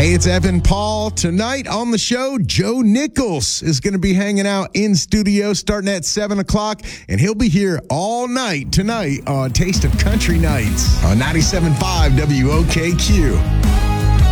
Hey, it's Evan Paul. Tonight on the show, Joe Nichols is going to be hanging out in studio starting at 7 o'clock, and he'll be here all night tonight on Taste of Country Nights on 97.5 WOKQ.